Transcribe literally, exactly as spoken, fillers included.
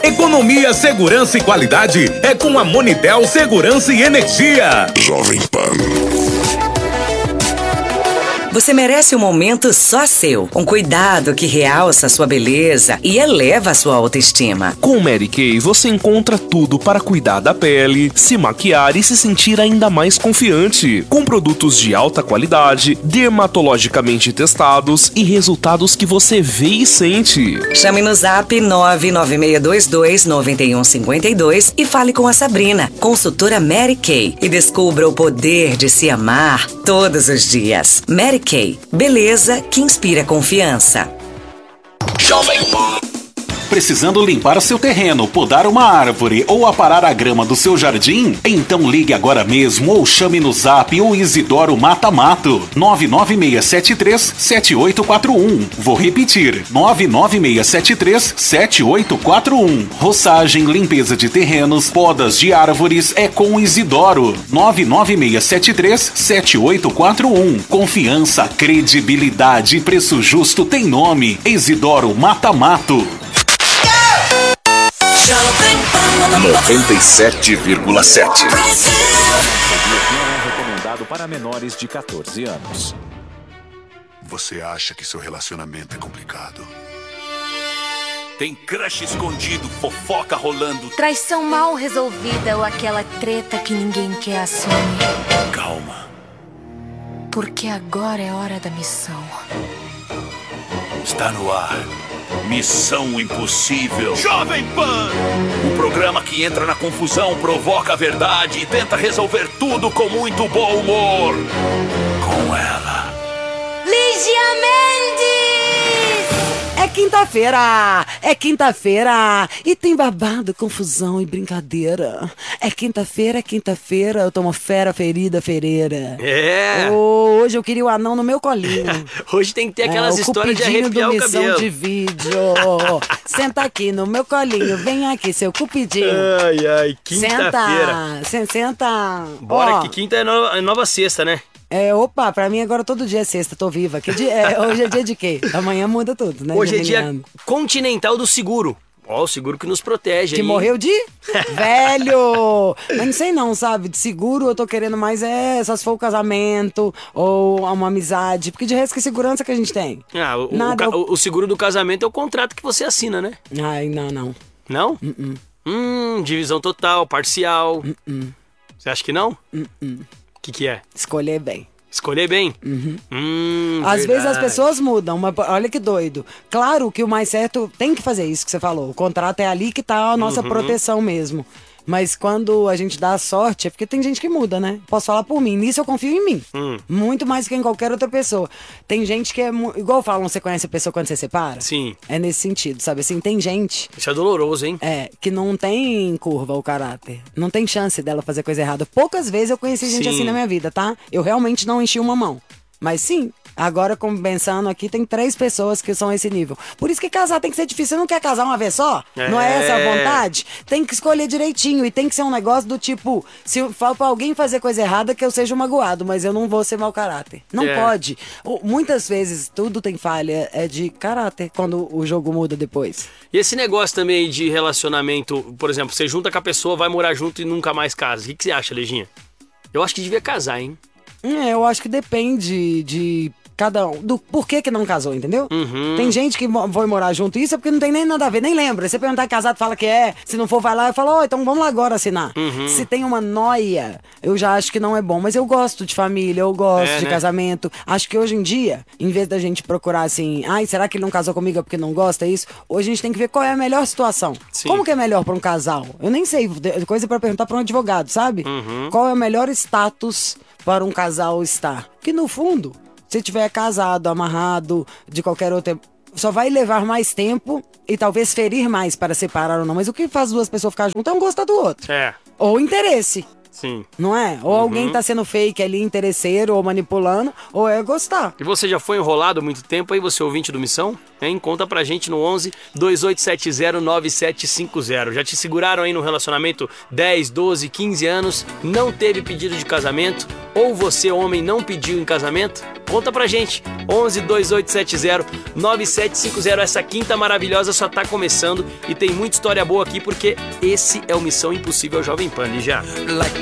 Economia, segurança e qualidade é com a Monitel Segurança e Energia. Jovem Pan. Você merece um momento só seu. Um cuidado que realça a sua beleza e eleva a sua autoestima. Com Mary Kay você encontra tudo para cuidar da pele, se maquiar e se sentir ainda mais confiante. Com produtos de alta qualidade, dermatologicamente testados e resultados que você vê e sente. Chame no zap nove nove seis dois dois nove um cinco dois e fale com a Sabrina, consultora Mary Kay, e descubra o poder de se amar todos os dias. Mary Kay, beleza que inspira confiança. Jovem Pan. Precisando limpar seu terreno, podar uma árvore ou aparar a grama do seu jardim? Então ligue agora mesmo ou chame no zap o Isidoro Mata Mato. nove nove seis sete três sete oito quatro um. Vou repetir, nove nove seis sete três sete oito quatro um. Roçagem, limpeza de terrenos, podas de árvores é com o Isidoro. nove nove seis sete três sete oito quatro um. Confiança, credibilidade e preço justo tem nome. Isidoro Mata Mato. noventa e sete vírgula sete. Recomendado para menores de quatorze anos. Você acha que seu relacionamento é complicado? Tem crush escondido, fofoca rolando. Traição mal resolvida ou aquela treta que ninguém quer assumir. Calma. Porque agora é hora da missão. Está no ar. Missão Impossível. Jovem Pan! O programa que entra na confusão, provoca a verdade e tenta resolver tudo com muito bom humor. Com ela, Lígia Mendes! É quinta-feira! É quinta-feira! E tem babado, confusão e brincadeira. É quinta-feira, é quinta-feira, eu tomo fera, ferida, fereira. É! Oh, hoje eu queria o anão no meu colinho. Hoje tem que ter aquelas é, histórias de arrepiar do o missão cabelo. de vídeo. Senta aqui no meu colinho, vem aqui, seu cupidinho. Ai, ai, quinta-feira. Senta, senta. Bora, Ó, que quinta é nova, é nova sexta, né? É, opa, pra mim agora todo dia é sexta, tô viva. Que dia, é, hoje é dia de quê? Amanhã muda tudo, né? Hoje é Geminiano. dia continental do seguro. Ó, o seguro que nos protege. Que aí. morreu de? Velho! Mas não sei não, sabe? De seguro eu tô querendo mais é só se for o casamento ou uma amizade. Porque de resto que segurança que a gente tem? Ah, o, Nada, o, ca- o seguro do casamento é o contrato que você assina, né? Ai, não, não. Não? Uh-uh. Hum, divisão total, parcial. Uh-uh. Você acha que não? O Uh-uh. que que é? Escolher bem. Escolher bem? Uhum. Hum, Às verdade. vezes as pessoas mudam, mas olha que doido. Claro que o mais certo tem que fazer isso que você falou. O contrato é ali que tá a nossa Uhum. proteção mesmo. Mas quando a gente dá a sorte, é porque tem gente que muda, né? Posso falar por mim. Nisso eu confio em mim. Hum. Muito mais que em qualquer outra pessoa. Tem gente que é... mu- Igual falam, você conhece a pessoa quando você separa? Sim. É nesse sentido, sabe? Assim, tem gente... Isso é doloroso, hein? É, que não tem curva o caráter. Não tem chance dela fazer coisa errada. Poucas vezes eu conheci gente Sim. assim na minha vida, tá? Eu realmente não enchi uma mão. Mas sim, agora como pensando aqui, tem três pessoas que são esse nível. Por isso que casar tem que ser difícil. Você não quer casar uma vez só? É. Não é essa a vontade? Tem que escolher direitinho. E tem que ser um negócio do tipo, se eu falo pra alguém fazer coisa errada, que eu seja magoado, mas eu não vou ser mau caráter. Não É. pode. O- Muitas vezes tudo tem falha, é de caráter, quando o jogo muda depois. E esse negócio também de relacionamento, por exemplo, você junta com a pessoa, vai morar junto e nunca mais casa. O que, que você acha, Leginha? Eu acho que devia casar, hein? É, eu acho que depende de cada um, do porquê que não casou, entendeu? Uhum. Tem gente que mo- foi morar junto, isso é porque não tem nem nada a ver, nem lembra. Se perguntar casado, fala que é. Se não for, vai lá e fala, ó, então vamos lá agora assinar. Uhum. Se tem uma noia, eu já acho que não é bom. Mas eu gosto de família, eu gosto É, de né? casamento. Acho que hoje em dia, em vez da gente procurar assim, ai, será que ele não casou comigo porque não gosta, é isso? Hoje a gente tem que ver qual é a melhor situação. Sim. Como que é melhor pra um casal? Eu nem sei, de- coisa pra perguntar pra um advogado, sabe? Uhum. Qual é o melhor status para um casal estar? Que no fundo, se tiver casado, amarrado, de qualquer outra, só vai levar mais tempo e talvez ferir mais para separar ou não. Mas o que faz duas pessoas ficar juntas é um gostar do outro. É. Ou interesse. Sim. Não é? Ou Uhum. alguém tá sendo fake ali, interesseiro ou manipulando, ou é gostar. E você já foi enrolado há muito tempo aí, você ouvinte do Missão? Hein? Conta pra gente no onze, dois oito sete zero, nove sete cinco zero. Já te seguraram aí no relacionamento dez, doze, quinze anos, não teve pedido de casamento? Ou você, homem, não pediu em casamento? Conta pra gente. onze, dois oito sete zero, nove sete cinco zero. Essa quinta maravilhosa só tá começando e tem muita história boa aqui porque esse é o Missão Impossível Jovem Pan, já. Like